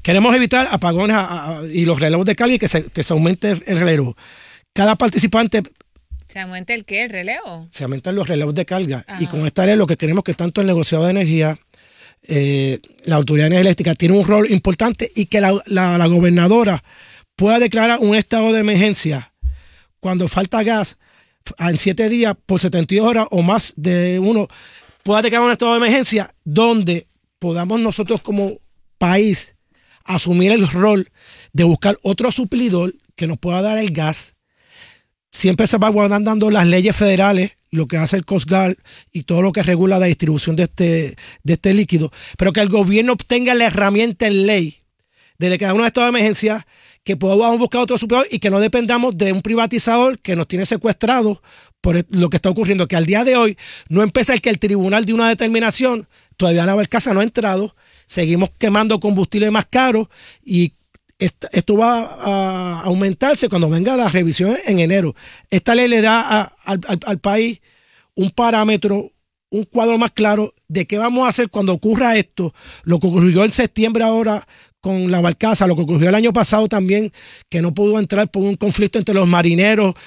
Queremos evitar apagones y los relevos de carga y que se aumente el relevo. Cada participante... ¿Se aumenta el qué? ¿El relevo? Se aumentan los relevos de carga. Ajá. Y con esta ley lo que queremos es que tanto el negociado de energía, la Autoridad de Energía Eléctrica tiene un rol importante y que la gobernadora pueda declarar un estado de emergencia cuando falta gas en 7 días por 72 horas o más de uno, pueda declarar un estado de emergencia donde podamos nosotros como país asumir el rol de buscar otro suplidor que nos pueda dar el gas. Siempre se va guardando las leyes federales, lo que hace el Coast Guard y todo lo que regula la distribución de este líquido, pero que el gobierno obtenga la herramienta en ley de declarar un estado de emergencia, que podamos buscar otro suplidor y que no dependamos de un privatizador que nos tiene secuestrados por lo que está ocurriendo, que al día de hoy no empieza que el tribunal de una determinación, todavía la barcaza no ha entrado, seguimos quemando combustible más caro y esto va a aumentarse cuando venga la revisión en enero. Esta ley le da al país un parámetro, un cuadro más claro de qué vamos a hacer cuando ocurra esto. Lo que ocurrió en septiembre ahora con la barcaza, lo que ocurrió el año pasado también, que no pudo entrar por un conflicto entre los marineros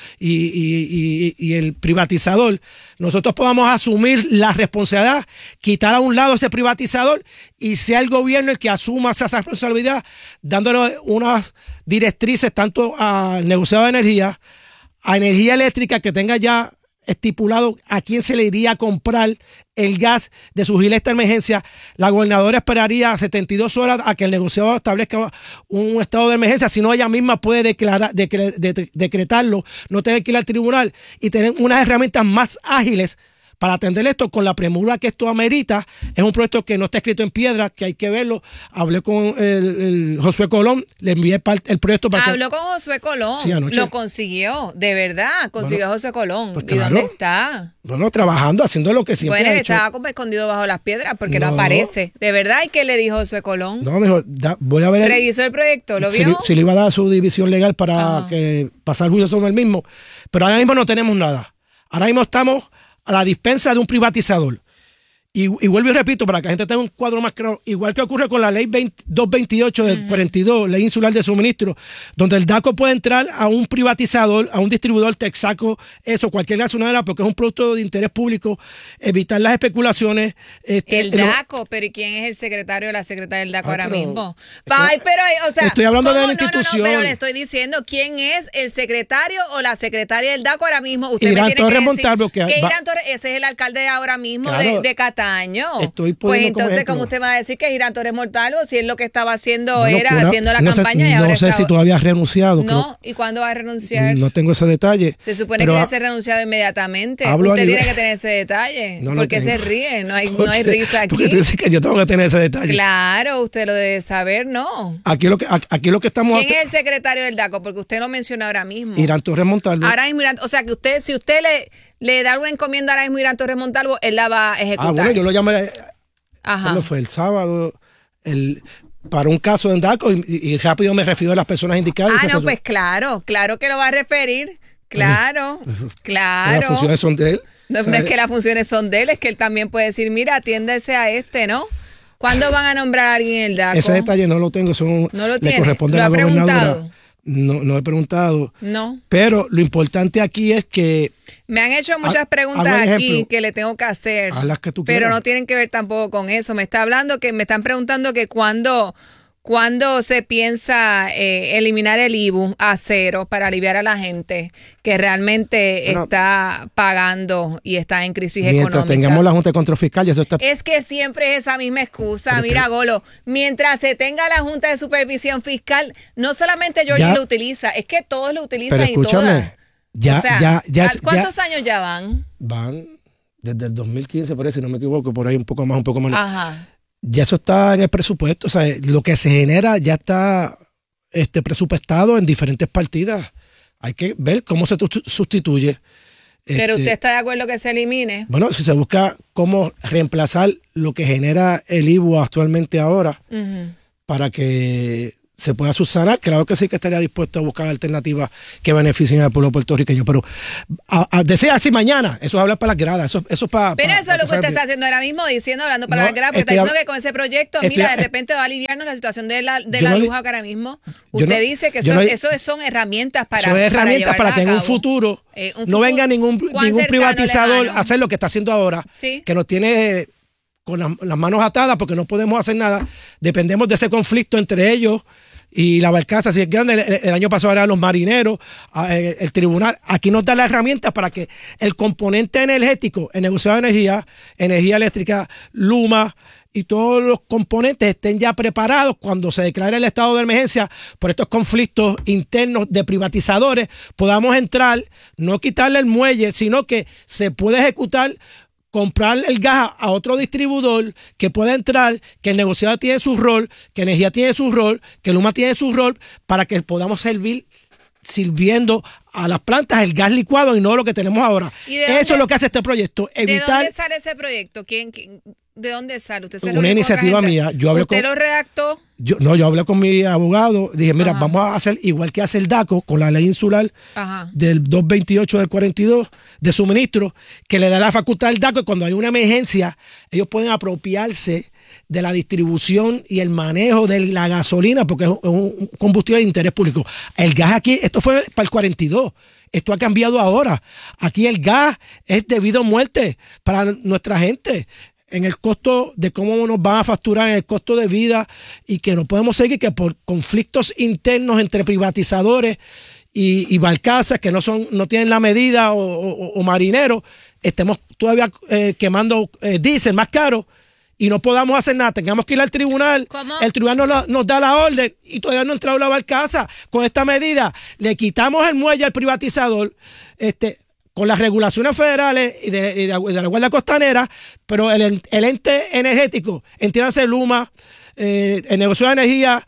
y el privatizador. Nosotros podamos asumir la responsabilidad, quitar a un lado ese privatizador y sea el gobierno el que asuma esa responsabilidad, dándole unas directrices tanto al negociado de energía, a energía eléctrica, que tenga ya estipulado a quién se le iría a comprar el gas de su gilet de emergencia. La gobernadora esperaría 72 horas a que el negociador establezca un estado de emergencia, si no ella misma puede decretarlo, no tener que ir al tribunal y tener unas herramientas más ágiles para atender esto con la premura que esto amerita. Es un proyecto que no está escrito en piedra, que hay que verlo. Hablé con el Josué Colón, le envié el proyecto para Habló con Josué Colón, sí, lo consiguió, de verdad, consiguió a Josué Colón. Pues ¿Y claro, dónde está? Bueno, trabajando, haciendo lo que siempre Bueno, ha hecho. estaba como escondido bajo las piedras porque no aparece. ¿De verdad? ¿Y qué le dijo Josué Colón? No, me dijo, voy a ver. ¿Revisó el proyecto? ¿Lo vio? Si le iba a dar su división legal para que pasar juicio sobre el mismo. Pero ahora mismo no tenemos nada. Ahora mismo estamos a la dispensa de un privatizador. Y vuelvo y repito, para que la gente tenga un cuadro más claro, igual que ocurre con la ley 228 del 42, ley insular de suministro, donde el DACO puede entrar a un privatizador, a un distribuidor Texaco, eso, cualquier gasolinera, porque es un producto de interés público, evitar las especulaciones. El DACO, pero ¿y quién es el secretario o la secretaria del DACO ahora mismo? Ay, pero, o sea, estoy hablando de la institución. No, pero le estoy diciendo quién es el secretario o la secretaria del DACO ahora mismo. Usted Irán me tiene Torres que decir Montalvo, que Irán Torres, ese es el alcalde ahora mismo, claro, de Cataño. Pues entonces, ¿cómo usted va a decir que es Irán Torres Montalvo si él lo que estaba haciendo bueno, era haciendo la campaña y ahora no sé si todavía ha renunciado. No, ¿y cuándo va a renunciar? No tengo ese detalle. Se supone que debe ser renunciado inmediatamente. Usted tiene que tener ese detalle. ¿Por qué se ríe? No hay risa aquí. Porque tú dices que yo tengo que tener ese detalle. Claro, usted lo debe saber, ¿no? Aquí lo que estamos... ¿Quién es el secretario del DACO? Porque usted lo menciona ahora mismo. Irán Torres Montalvo. Ahora mismo, o sea, que si usted le da una encomienda ahora mismo a Irán Torres Montalvo, él la va a ejecutar. Bueno, yo lo llamé... Cuando fue el sábado, para un caso de DACO y rápido me refirió a las personas indicadas. Pues claro que lo va a referir. Claro. Las funciones son de él. No, no es que las funciones son de él, es que él también puede decir, mira, atiéndese a ¿no? ¿Cuándo van a nombrar a alguien en el DACO? Ese detalle no lo tengo, no lo tiene. Le corresponde ¿Lo a la ha gobernadora. Preguntado? No he preguntado. No. Pero lo importante aquí es que... Me han hecho muchas preguntas aquí que le tengo que hacer. Haz las que tú pero quieras. No tienen que ver tampoco con eso. Me están preguntando que cuándo se piensa eliminar el IBU a cero para aliviar a la gente que realmente está pagando y está en crisis económica. Mientras tengamos la Junta de Control Fiscal, eso está... Es que siempre es esa misma excusa. Mira, Golo, mientras se tenga la Junta de Supervisión Fiscal, no solamente Georgie lo utiliza, es que todos lo utilizan. Pero escúchame, ¿cuántos años ya van? Van desde el 2015, parece, si no me equivoco, por ahí un poco más, un poco menos. Ajá. Ya eso está en el presupuesto, o sea, lo que se genera ya está presupuestado en diferentes partidas. Hay que ver cómo se sustituye. Pero usted está de acuerdo que se elimine. Bueno, si se busca cómo reemplazar lo que genera el IBU actualmente ahora, para que se pueda subsanar, claro que sí que estaría dispuesto a buscar alternativas que beneficien al pueblo puertorriqueño, pero decía así mañana, eso es hablar para las gradas, eso es para... Pero eso es lo que usted está haciendo ahora mismo, hablando para las gradas, porque está diciendo que con ese proyecto, mira, de repente va a aliviarnos la situación de la luz ahora mismo. Usted dice que eso son herramientas para... Son herramientas para que en un futuro no venga ningún privatizador a hacer lo que está haciendo ahora, ¿sí? Que nos tiene con las manos atadas porque no podemos hacer nada, dependemos de ese conflicto entre ellos y la barcaza, si es grande, el año pasado eran los marineros, el tribunal. Aquí nos da las herramientas para que el componente energético, el negociado de energía eléctrica, Luma y todos los componentes estén ya preparados cuando se declare el estado de emergencia por estos conflictos internos de privatizadores, podamos entrar, no quitarle el muelle, sino que se puede ejecutar, comprar el gas a otro distribuidor que pueda entrar, que el negociado tiene su rol, que Energía tiene su rol, que Luma tiene su rol, para que podamos sirviendo a las plantas el gas licuado y no lo que tenemos ahora. Eso es lo que hace este proyecto. ¿De dónde sale ese proyecto? ¿De dónde sale? ¿Usted se una iniciativa mía. ¿Usted lo redactó? Yo hablé con mi abogado, dije, mira, vamos a hacer igual que hace el DACO con la ley insular del 228 del 42 de suministro, que le da la facultad al DACO y cuando hay una emergencia, ellos pueden apropiarse de la distribución y el manejo de la gasolina, porque es un combustible de interés público. El gas aquí, esto fue para el 42. Esto ha cambiado ahora. Aquí el gas es debido a muerte para nuestra gente, en el costo de cómo nos van a facturar, en el costo de vida, y que no podemos seguir que por conflictos internos entre privatizadores y barcazas que no tienen la medida o marineros, estemos todavía quemando diésel más caro y no podamos hacer nada, tengamos que ir al tribunal. ¿Cómo? El tribunal nos da la orden y todavía no ha entrado la barcaza. Con esta medida le quitamos el muelle al privatizador, con las regulaciones federales y de la Guardia Costanera, pero el ente energético, entiéndase Luma, el negocio de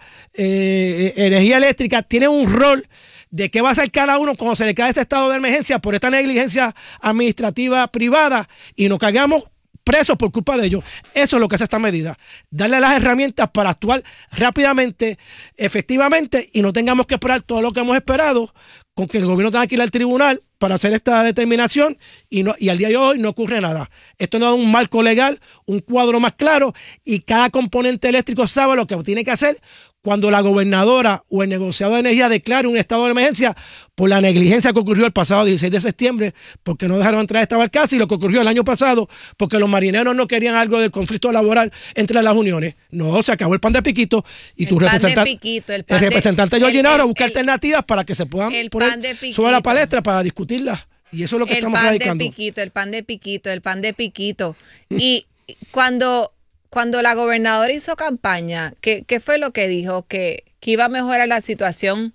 energía eléctrica, tiene un rol de qué va a hacer cada uno cuando se le cae este estado de emergencia por esta negligencia administrativa privada y nos caigamos presos por culpa de ellos. Eso es lo que hace esta medida, darle las herramientas para actuar rápidamente, efectivamente, y no tengamos que esperar todo lo que hemos esperado, con que el gobierno tenga que ir al tribunal para hacer esta determinación y al día de hoy no ocurre nada. Esto no da un marco legal, un cuadro más claro, y cada componente eléctrico sabe lo que tiene que hacer cuando la gobernadora o el negociado de energía declare un estado de emergencia por la negligencia que ocurrió el pasado 16 de septiembre, porque no dejaron entrar esta barcaza, y lo que ocurrió el año pasado, porque los marineros no querían algo de conflicto laboral entre las uniones. No, se acabó el pan de piquito y tu representante Georgie Navarro busca alternativas para que se puedan poner sobre la palestra para discutirlas. Y eso es lo que estamos radicando. El pan de piquito. Y cuando la gobernadora hizo campaña, ¿qué fue lo que dijo? Que iba a mejorar la situación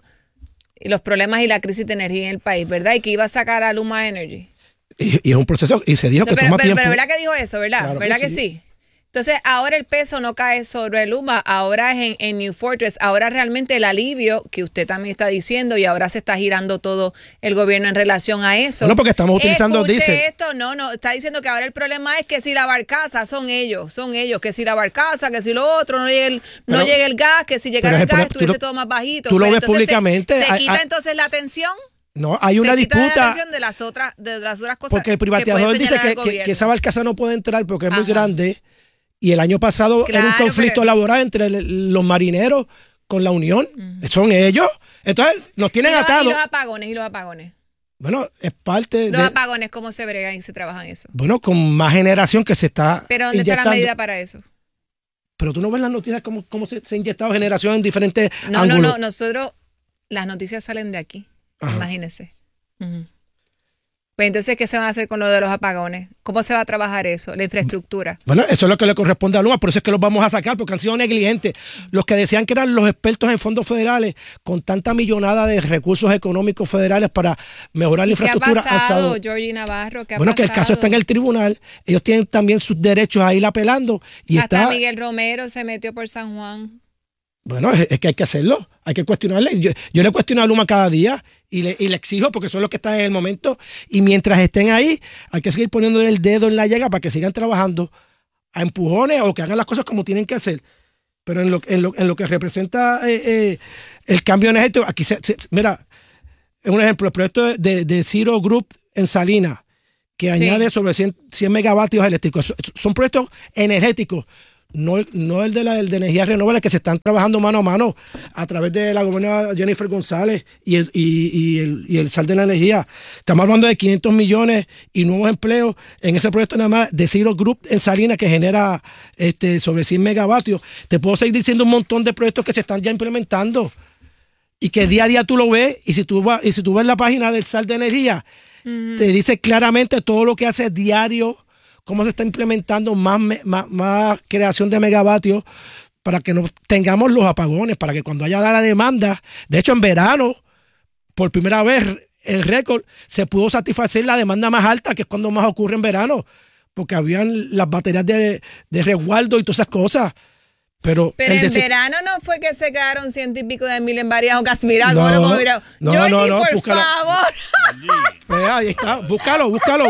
y los problemas y la crisis de energía en el país, ¿verdad? Y que iba a sacar a Luma Energy. Y es un proceso, y se dijo que toma tiempo. Pero ¿verdad que dijo eso, verdad? Claro, ¿verdad que sí? Entonces, ahora el peso no cae sobre Luma, ahora es en New Fortress, ahora realmente el alivio que usted también está diciendo, y ahora se está girando todo el gobierno en relación a eso. No, porque estamos utilizando diésel. No, está diciendo que ahora el problema es que si la barcaza son ellos, que si la barcaza, que si lo otro, no llega el gas, que si llegara el gas estuviese todo más bajito. Tú lo ves públicamente. ¿Se quita entonces la atención? No, hay una disputa de las otras cosas. Porque el privatizador dice que esa barcaza no puede entrar porque es muy grande. Y el año pasado era un conflicto laboral entre los marineros con la Unión. Son ellos. Entonces, nos tienen atados. ¿Y los apagones? Bueno, es parte Los apagones, ¿cómo se bregan y se trabajan eso? Bueno, con más generación que se está ¿Pero dónde está la medida para eso? Pero tú no ves las noticias cómo se ha inyectado generación en diferentes ángulos. No, nosotros, las noticias salen de aquí. Imagínese. Pues entonces, ¿qué se va a hacer con lo de los apagones? ¿Cómo se va a trabajar eso? La infraestructura. Bueno, eso es lo que le corresponde a Luma, por eso es que los vamos a sacar, porque han sido negligentes. Los que decían que eran los expertos en fondos federales, con tanta millonada de recursos económicos federales para mejorar la infraestructura. ¿Qué ha pasado, Georgie Navarro? Bueno, que el caso está en el tribunal. Ellos tienen también sus derechos a ir apelando. Y hasta Miguel Romero se metió por San Juan. Bueno, es que hay que hacerlo, hay que cuestionarle. Yo le cuestiono a Luma cada día y le exijo, porque son los que están en el momento, y mientras estén ahí hay que seguir poniéndole el dedo en la llaga para que sigan trabajando a empujones o que hagan las cosas como tienen que hacer. pero en lo que representa el cambio energético, aquí mira, un ejemplo, el proyecto de Zero Group en Salinas, que añade sobre 100 megavatios eléctricos. Son proyectos energéticos, no el de energías renovables, que se están trabajando mano a mano a través de la gobernadora Jennifer González y el SAL de la energía. Estamos hablando de 500 millones y nuevos empleos en ese proyecto nada más de Zero Group en Salinas, que genera sobre 100 megavatios. Te puedo seguir diciendo un montón de proyectos que se están ya implementando y que día a día tú lo ves, y si tú ves la página del SAL de energía, te dice claramente todo lo que hace diario, cómo se está implementando más creación de megavatios para que no tengamos los apagones, para que cuando haya la demanda, de hecho en verano, por primera vez en récord, se pudo satisfacer la demanda más alta, que es cuando más ocurre en verano, porque habían las baterías de resguardo y todas esas cosas. Pero en verano no fue que se quedaron 100 y pico de mil en varias ocasiones. Mira, no, por búscalo. favor. Pues ahí está, búscalo.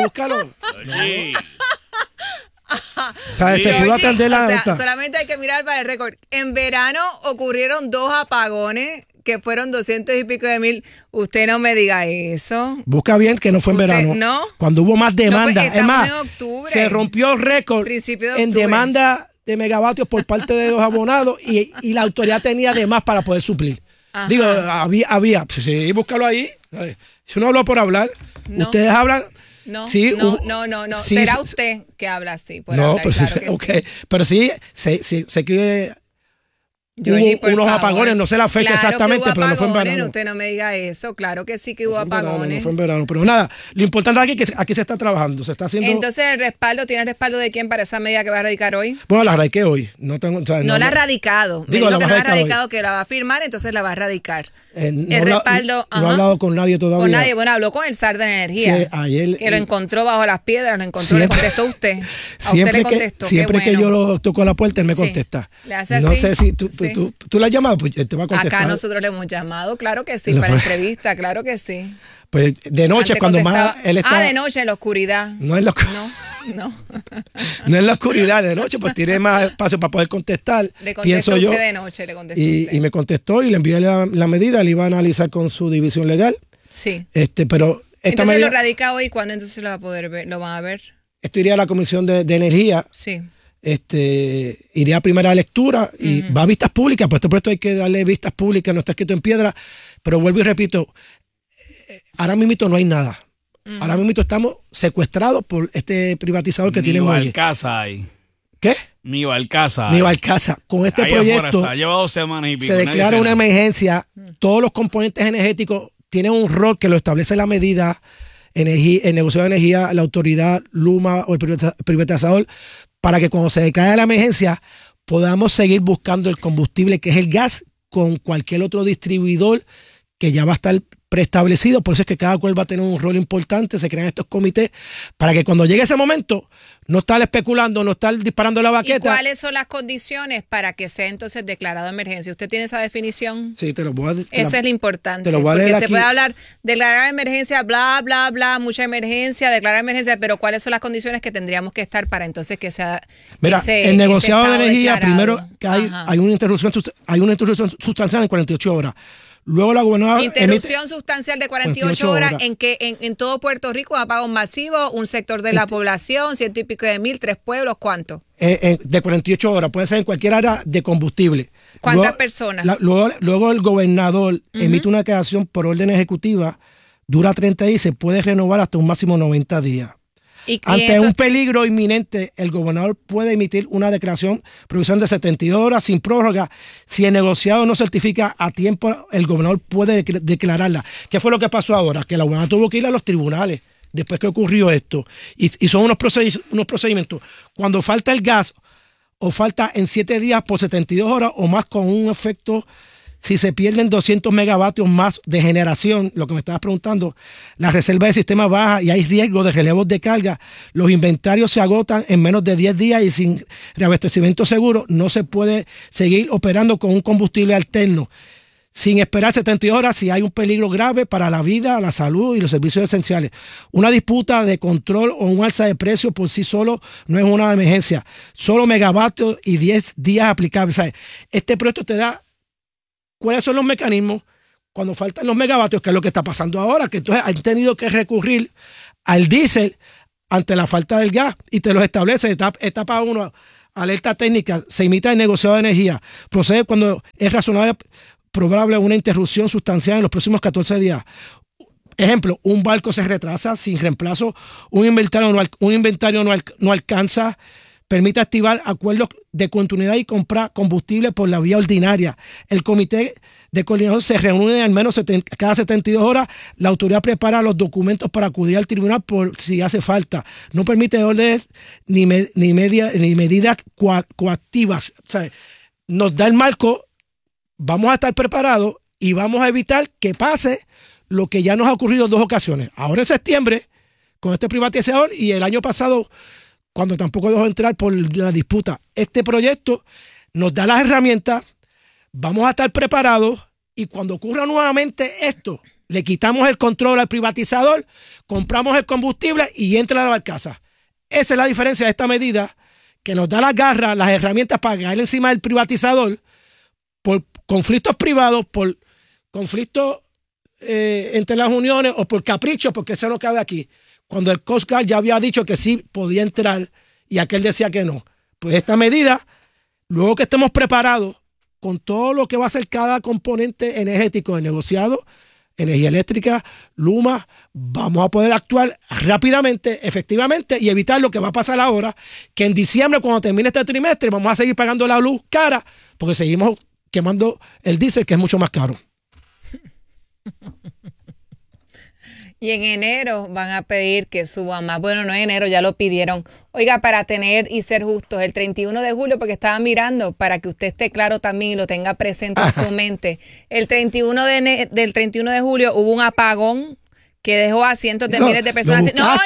Se pudo atender solamente hay que mirar para el récord. En verano ocurrieron 2 apagones que fueron 200 y pico de mil. Usted no me diga eso. Busca bien que no fue en verano. No. Cuando hubo más demanda. No, es más, en octubre, se rompió el récord en demanda de megavatios por parte de los abonados y la autoridad tenía de más para poder suplir. Ajá. Digo, había. Sí, búscalo ahí. Yo no hablo por hablar. No. Ustedes hablan. No, sí, no. Sí, será usted que habla así. Por no, hablar, pero, claro que okay. sí. Pero sí, sé que Georgie, hubo unos apagones, no sé la fecha exactamente, pero no fue en verano. Usted no me diga eso, claro que sí que hubo apagones. No fue en verano, pero nada, lo importante aquí es que aquí se está trabajando, se está haciendo. Entonces, ¿tiene el respaldo de quién para esa medida que va a radicar hoy? Bueno, la radiqué hoy. No la ha radicado. Digo, que no la ha radicado, que la va a firmar, entonces la va a radicar. El respaldo. No ha hablado con nadie todavía. Con nadie, bueno, habló con el SAR de Energía. Sí, ayer. Que lo encontró bajo las piedras, le contestó usted. Siempre usted le contestó. Siempre que yo lo toco a la puerta, él me contesta. ¿Le hace así? No sé si tú la has llamado, pues él te va a contestar. Acá nosotros le hemos llamado, claro que sí, para entrevista, claro que sí. Pues de noche, antes cuando más él está. De noche, en la oscuridad. No en la oscuridad. No. No en la oscuridad, de noche, pues tiene más espacio para poder contestar. Le contestó pienso yo. Usted de noche, le contestó y me contestó y le envié la medida, él iba a analizar con su división legal. Sí. Pero esta entonces medida, lo radica hoy, ¿cuándo entonces lo va a poder ver? ¿Lo van a ver? Esto iría a la Comisión de Energía. Sí. Iría a primera lectura y va a vistas públicas, pues este proyecto hay que darle vistas públicas, no está escrito en piedra, pero vuelvo y repito, ahora mismo no hay nada. Ahora mismo estamos secuestrados por este privatizador que tiene Molle. Ni Balcasa hay. ¿Qué? Ni Balcasa. Con este ahí proyecto lleva 2 semanas y pico. Se declara una emergencia. Todos los componentes energéticos tienen un rol que lo establece la medida, el negocio de energía, la autoridad, Luma o el privatizador, para que cuando se declare la emergencia podamos seguir buscando el combustible, que es el gas, con cualquier otro distribuidor que ya va a estar preestablecido. Por eso es que cada cual va a tener un rol importante. Se crean estos comités para que cuando llegue ese momento no estar especulando, no estar disparando la baqueta. ¿Y cuáles son las condiciones para que sea entonces declarado emergencia? ¿Usted tiene esa definición? Sí, te lo voy a decir. Eso es lo importante. Te lo voy a leer porque se aquí. puede hablar, declarar emergencia, bla, bla, bla, mucha emergencia, declarar emergencia, pero ¿cuáles son las condiciones que tendríamos que estar para entonces que sea Mira, el negociado de energía, declarado? Primero que hay una interrupción sustancial en 48 horas. Luego la gobernadora interrupción sustancial de 48 horas en que en todo Puerto Rico apagón masivo, un sector de la población, 100 y pico de mil, 3 pueblos, ¿cuánto? De 48 horas, puede ser en cualquier área de combustible. ¿Cuántas personas? Luego el gobernador emite una declaración por orden ejecutiva, dura 30 días y se puede renovar hasta un máximo 90 días. Ante un peligro inminente, el gobernador puede emitir una declaración provisional de 72 horas sin prórroga. Si el negociado no certifica a tiempo, el gobernador puede declararla. ¿Qué fue lo que pasó ahora? Que la gobernadora tuvo que ir a los tribunales después que ocurrió esto. Y son unos procedimientos. Cuando falta el gas o falta en 7 días por 72 horas o más con un efecto. Si se pierden 200 megavatios más de generación, lo que me estabas preguntando, la reserva de sistema baja y hay riesgo de relevos de carga, los inventarios se agotan en menos de 10 días y sin reabastecimiento seguro no se puede seguir operando con un combustible alterno. sin esperar 72 horas si hay un peligro grave para la vida, la salud y los servicios esenciales. Una disputa de control o un alza de precios por sí solo no es una emergencia. Solo megavatios y 10 días aplicables. ¿Sabes? Este proyecto te da cuáles son los mecanismos cuando faltan los megavatios, que es lo que está pasando ahora, que entonces han tenido que recurrir al diésel ante la falta del gas y te los establece. Etapa 1, alerta técnica, se imita el negociado de energía. Procede cuando es razonable probable una interrupción sustancial en los próximos 14 días. Ejemplo, un barco se retrasa sin reemplazo, un inventario no alcanza, permite activar acuerdos de continuidad y comprar combustible por la vía ordinaria. El comité de coordinación se reúne al menos cada 72 horas. La autoridad prepara los documentos para acudir al tribunal por si hace falta. No permite órdenes ni medidas coactivas. O sea, nos da el marco. Vamos a estar preparados y vamos a evitar que pase lo que ya nos ha ocurrido en 2 ocasiones. Ahora en septiembre, con este privatizador, y el año pasado, cuando tampoco dejó entrar por la disputa. Este proyecto nos da las herramientas, vamos a estar preparados, y cuando ocurra nuevamente esto, le quitamos el control al privatizador, compramos el combustible y entra a la barcaza. Esa es la diferencia de esta medida, que nos da las garras, las herramientas para caer encima del privatizador por conflictos privados, por conflictos entre las uniones o por capricho, porque eso no cabe aquí. Cuando el Coast Guard ya había dicho que sí podía entrar y aquel decía que no. Pues esta medida, luego que estemos preparados con todo lo que va a ser cada componente energético del negociado, energía eléctrica, Luma, vamos a poder actuar rápidamente, efectivamente, y evitar lo que va a pasar ahora, que en diciembre, cuando termine este trimestre, vamos a seguir pagando la luz cara, porque seguimos quemando el diésel, que es mucho más caro. Y en enero van a pedir que suba más. Bueno, no en enero, ya lo pidieron. Oiga, para tener y ser justos, el 31 de julio, porque estaba mirando, para que usted esté claro también y lo tenga presente en su mente, del 31 de julio hubo un apagón que dejó a cientos de miles de personas. No,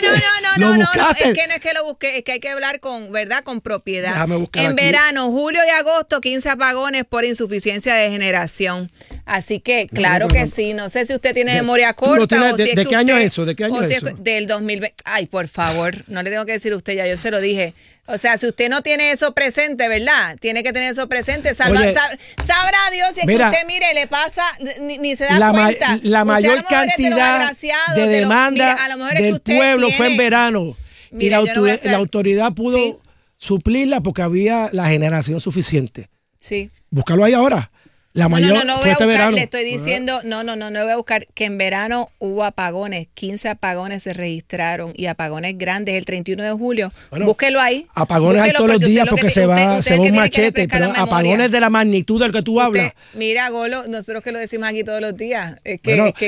es que no es que lo busqué, es que hay que hablar con, ¿verdad? Con propiedad. Déjame buscar en aquí. Verano, julio y agosto, 15 apagones por insuficiencia de generación. Así que, claro que sí. No sé si usted tiene memoria corta o si es ¿De que qué año usted, es eso? ¿De qué año es eso? Del 2020. Ay, por favor, no le tengo que decir a usted, ya yo se lo dije. O sea, si usted no tiene eso presente, ¿verdad? Tiene que tener eso presente. Sabrá Dios si es que usted, mire, le pasa, ni se da cuenta. La mayor cantidad de demanda del pueblo fue en verano. Mira, y la autoridad pudo suplirla porque había la generación suficiente. Sí. Búscalo ahí ahora. La mayor no fue voy a este buscar, verano. le estoy diciendo, no voy a buscar que en verano hubo apagones, 15 apagones se registraron y apagones grandes el 31 de julio. Bueno, búsquelo ahí. Apagones hay todos los días porque se va un machete, pero apagones de la magnitud del que tú hablas. Mira, Golo, nosotros que lo decimos aquí todos los días. Es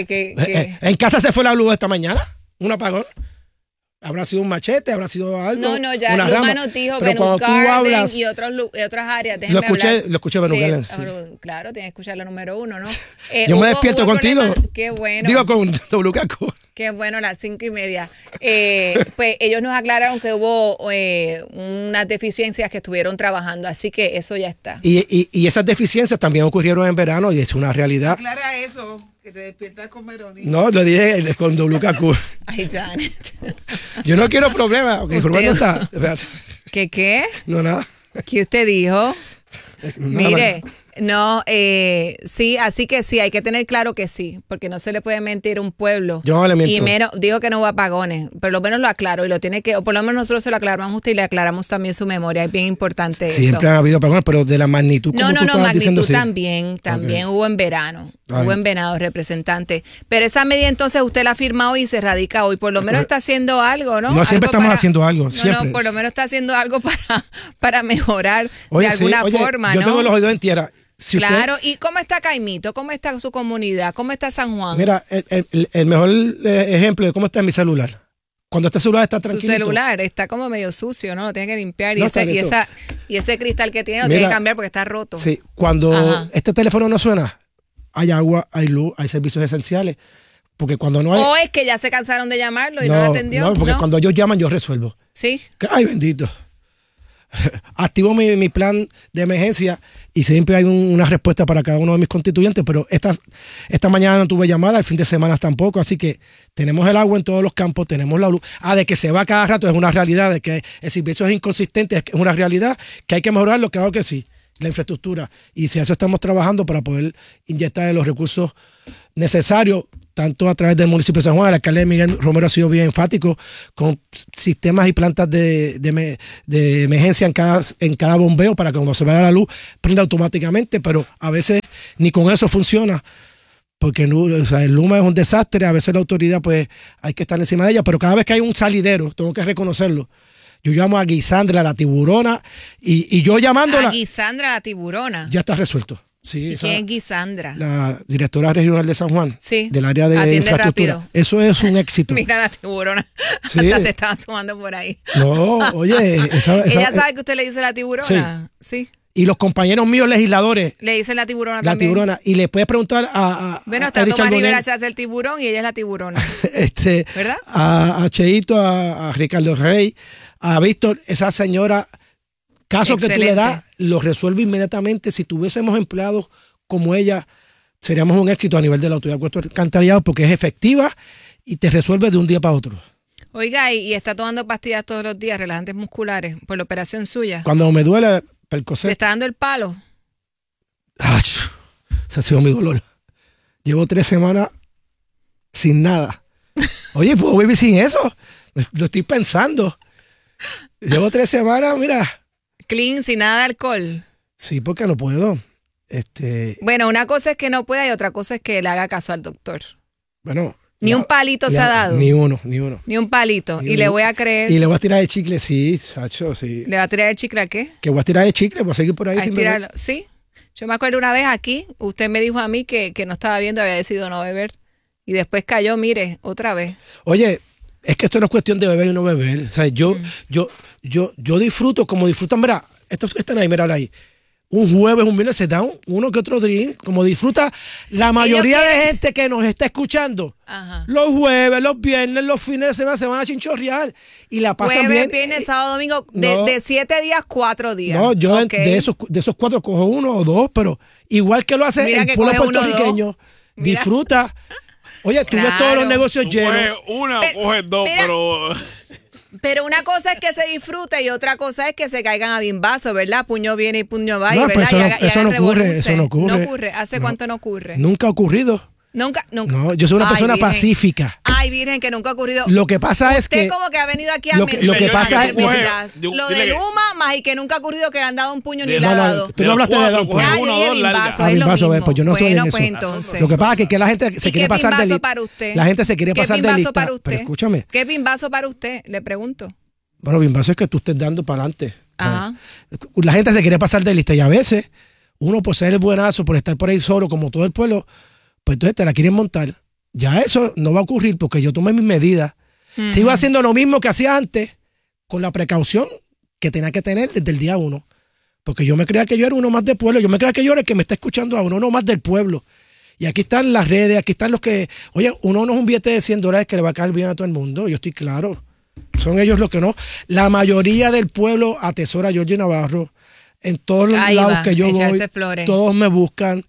en casa se fue la luz esta mañana, un apagón. Habrá sido un machete, habrá sido algo. Ya una Luma nos dijo Venus Garden y otras áreas. Lo escuché Venus Garden. Sí. Claro, tienes que escuchar la número 1, ¿no? Yo me despierto contigo. Qué bueno. Digo con WKQ. Qué bueno, a las 5:30. Pues ellos nos aclararon que hubo unas deficiencias que estuvieron trabajando, así que eso ya está. Y esas deficiencias también ocurrieron en verano y es una realidad. Aclara eso, que te despiertas con Verónica. No, lo dije con WKQ. Ay, Janet. Yo no quiero problemas. Okay, ¿por qué no está? Espérate. ¿Qué? No, nada. ¿Qué usted dijo? Nada, Mire, no, sí, así que sí, hay que tener claro que sí, porque no se le puede mentir a un pueblo. Yo no le miento. Y menos, digo que no hubo apagones, pero lo menos lo aclaro y lo tiene que, o por lo menos nosotros se lo aclaramos a usted y le aclaramos también su memoria, es bien importante eso. Siempre ha habido apagones, pero de la magnitud como No, magnitud diciendo, sí. también okay. Hubo en verano. Hubo en verano, representante. Pero esa medida entonces usted la firma hoy y se radica hoy. Por lo menos está haciendo algo, ¿no? No, siempre estamos haciendo algo. No, por lo menos está haciendo algo para mejorar de alguna forma, yo ¿no? tengo los oídos en tierra. Si claro, usted, ¿y cómo está Caimito? ¿Cómo está su comunidad? ¿Cómo está San Juan? Mira, el mejor ejemplo de cómo está mi celular. Cuando este celular está tranquilo. Su celular está como medio sucio, ¿no? Lo tiene que limpiar. Y ese cristal que tiene lo tiene que cambiar porque está roto. Sí, cuando este teléfono no suena, hay agua, hay luz, hay servicios esenciales. Porque cuando no hay... O es que ya se cansaron de llamarlo y no lo atendió. No, porque cuando ellos llaman yo resuelvo. Sí. Ay, bendito. activo mi plan de emergencia y siempre hay una respuesta para cada uno de mis constituyentes, pero esta mañana no tuve llamada, el fin de semana tampoco, así que tenemos el agua en todos los campos, tenemos la luz. De que se va cada rato es una realidad, de que el servicio es inconsistente es una realidad, que hay que mejorarlo, claro que sí, la infraestructura. Y si a eso estamos trabajando para poder inyectar los recursos necesarios, tanto a través del municipio de San Juan. El alcalde Miguel Romero ha sido bien enfático con sistemas y plantas de emergencia en cada bombeo para que cuando se vaya la luz prenda automáticamente, pero a veces ni con eso funciona, porque el Luma es un desastre, a veces la autoridad pues hay que estar encima de ella, pero cada vez que hay un salidero, tengo que reconocerlo. Yo llamo a Guisandra, la tiburona, y yo llamándola... A Guisandra, la tiburona. Ya está resuelto. Sí, ¿Y quién es Guisandra? La directora regional de San Juan, sí, del área de atiende infraestructura. Rápido. Eso es un éxito. Mira la tiburona, Sí. hasta se estaban sumando por ahí. No, oye, ¿Ella sabe que usted le dice la tiburona? Sí. Y los compañeros míos legisladores. Le dicen la tiburona la también. Tiburona. Y le puedes preguntar bueno, está Tomás Rivera Chávez el tiburón y ella es la tiburona. ¿Verdad? A Cheito, a Ricardo Rey, a Víctor, esa señora, caso excelente. Que tú le das, lo resuelve inmediatamente. Si tuviésemos empleados como ella, seríamos un éxito a nivel de la autoridad de Puerto Alcantarillado porque es efectiva y te resuelve de un día para otro. Oiga, y está tomando pastillas todos los días, relajantes musculares, por la operación suya. Cuando me duele Percocet. ¿Le está dando el palo? Ese ha sido mi dolor. Llevo 3 semanas sin nada. Oye, ¿puedo vivir sin eso? Lo estoy pensando. Llevo 3 semanas, mira. Clean, sin nada de alcohol. Sí, porque no puedo. Bueno, una cosa es que no pueda y otra cosa es que le haga caso al doctor. Bueno. Ni un palito se ha dado. Ni uno. Ni un palito. Y le voy a creer. Y le voy a tirar el chicle, sí, Sacho, sí. ¿Le va a tirar el chicle a qué? Que voy a tirar el chicle, voy a seguir por ahí sin beber. Sí. Yo me acuerdo una vez aquí, usted me dijo a mí que no estaba viendo, había decidido no beber. Y después cayó, mire, otra vez. Oye, es que esto no es cuestión de beber y no beber. O sea, yo disfruto como disfrutan, mira, esto están ahí, mira ahí. Un jueves, un viernes se da uno que otro drink, como disfruta la mayoría de gente que nos está escuchando. Ajá. Los jueves, los viernes, los fines de semana se van a chinchorrear y la pasan jueves, bien. Viernes, sábado, domingo, de 7 días, 4 días. No, yo de esos 4 cojo 1 o 2, pero igual que lo hace el pueblo puertorriqueño, disfruta. Oye, tú ves todos los negocios llenos. Una o coges 2, pero... Pero una cosa es que se disfrute y otra cosa es que se caigan a bimbazo, ¿verdad? Puño viene y puño va, no, ¿verdad? Eso no ocurre. No ocurre. ¿Hace cuánto no ocurre? Nunca ha ocurrido. Nunca. No, yo soy una persona pacífica. Ay, virgen, que nunca ha ocurrido. Lo que pasa es que... Usted como que ha venido aquí a lo que pasa es... Lo de Luma, más y que nunca ha ocurrido que le han dado un puño ni le ha dado. dado. Tú no hablaste de 2 puños. Uno o dos largas. Es lo mismo. Pues yo no soy en eso. Pues entonces. Lo que pasa es que la gente se quiere pasar de lista. para usted? La gente se quiere pasar de lista. Para usted? Pero escúchame. ¿Qué bimbazo para usted? Le pregunto. Bueno, bimbazo es que tú estés dando para adelante. Ajá. La gente se quiere pasar de lista y a veces uno por ser el buenazo, por estar por ahí solo como todo el pueblo, pues entonces te la quieren montar. Ya eso no va a ocurrir porque yo tomé mis medidas. Sigo haciendo lo mismo que hacía antes con la precaución que tenía que tener desde el día 1. Porque yo me creía que yo era uno más del pueblo. Yo me creía que yo era el que me está escuchando a uno más del pueblo. Y aquí están las redes, aquí están los que... Oye, uno no es un billete de $100 que le va a caer bien a todo el mundo. Yo estoy claro. Son ellos los que no. La mayoría del pueblo atesora a Georgie Navarro. En todos los lados que yo voy, todos me buscan.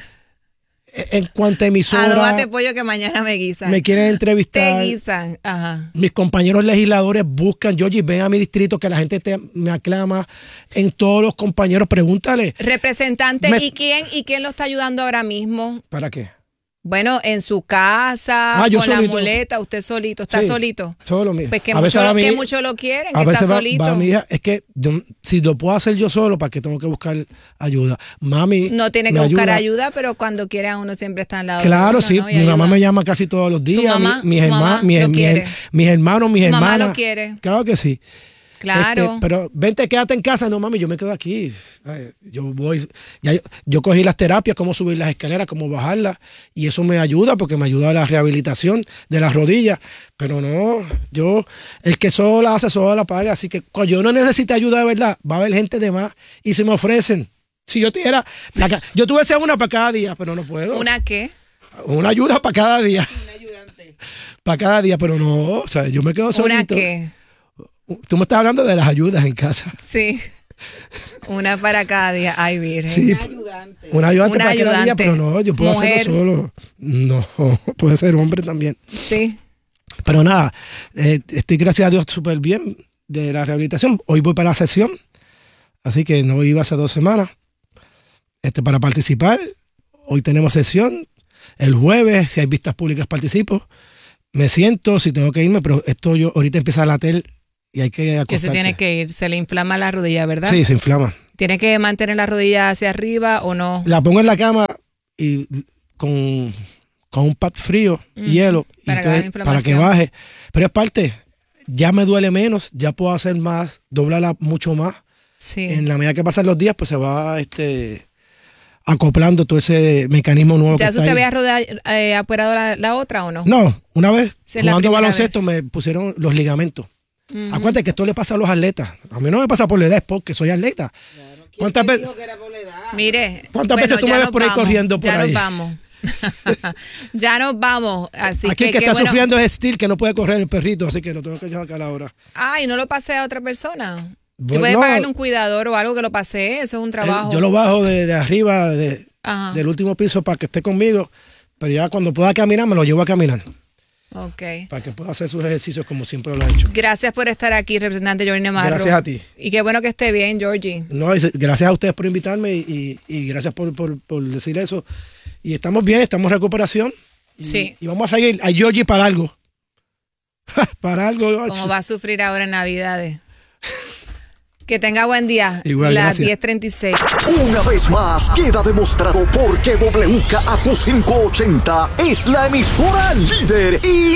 En cuanto a emisora, adóbate pollo que mañana me guisan. Me quieren entrevistar. Te guisan, ajá. Mis compañeros legisladores buscan, Georgie, ven a mi distrito que la gente me aclama. En todos los compañeros, pregúntale. Representante, ¿y quién lo está ayudando ahora mismo? ¿Para qué? Bueno, en su casa, yo con solito. la muleta, usted solito, está solito. Solo mío. Pues que mucho lo quieren, que está solito. Va mi hija, es que si lo puedo hacer yo solo, ¿para qué tengo que buscar ayuda? Mami no tiene que buscar ayuda, pero cuando quiera uno siempre está al lado. Claro, de uno, sí. ¿no? Mi mamá me llama casi todos los días. Mis hermanos, mis hermanos, mis hermanas. Mamá lo quiere. Claro que sí. Claro. Pero vente, quédate en casa. No, mami, yo me quedo aquí. Yo voy. Yo cogí las terapias, cómo subir las escaleras, cómo bajarlas. Y eso me ayuda porque me ayuda a la rehabilitación de las rodillas. Pero no, el que solo la hace, solo la paga. Así que cuando yo no necesite ayuda de verdad, va a haber gente de más y se me ofrecen. Si yo tuviera, yo tuviese una para cada día, pero no puedo. ¿Una qué? Una ayuda para cada día. Un ayudante. Para cada día, pero no, o sea, yo me quedo solito. ¿Una qué? Tú me estás hablando de las ayudas en casa. Sí. Una para cada día. Ay, Virgen. Sí, una ayudante para cada día, pero no, yo puedo Mujer. hacerlo solo. No, puede ser hombre también. Sí. Pero nada, estoy gracias a Dios súper bien de la rehabilitación. Hoy voy para la sesión, así que no iba hace 2 semanas para participar. Hoy tenemos sesión. El jueves, si hay vistas públicas, participo. Me siento, si tengo que irme, pero esto yo ahorita empieza a latir y hay que acostarse. Que se tiene que ir. Se le inflama la rodilla, ¿verdad? Sí, se inflama. ¿Tiene que mantener la rodilla hacia arriba o no? La pongo en la cama y con un pad frío, hielo, para que baje. Pero es parte, ya me duele menos, ya puedo hacer más, doblarla mucho más. Sí. En la medida que pasan los días, pues se va acoplando todo ese mecanismo nuevo. ¿Ya usted había operado la otra o no? No, una vez Sí, es la jugando primera baloncesto vez. me pusieron los ligamentos. Acuérdate que esto le pasa a los atletas. A mí no me pasa por la edad, es porque soy atleta. ¿Cuántas veces? Mire. ¿Cuántas veces tú ya me ves nos por ahí vamos, corriendo por ya ahí? nos vamos. Ya nos vamos. Así Aquí el que qué está bueno. sufriendo es Steel, que no puede correr el perrito, así que lo tengo que sacar ahora. Ay, no lo pasé a otra persona. Bueno, ¿Tú puedes no. pagarle un cuidador o algo que lo pase? Eso es un trabajo. Yo lo bajo de arriba, Ajá. del último piso para que esté conmigo, pero ya cuando pueda caminar me lo llevo a caminar, Ok. para que pueda hacer sus ejercicios como siempre lo ha hecho. Gracias por estar aquí, representante Georgie Namarro. Gracias a ti. Y qué bueno que esté bien, Georgie. No, gracias a ustedes por invitarme y gracias por decir eso. Y estamos bien, estamos en recuperación. Y, Sí. y vamos a seguir a Georgie para algo. Para algo. Como va a sufrir ahora en Navidades. Que tenga buen día. Igual, Las gracias. 10:36. Una vez más queda demostrado por qué WKAQ 580 es la emisora líder y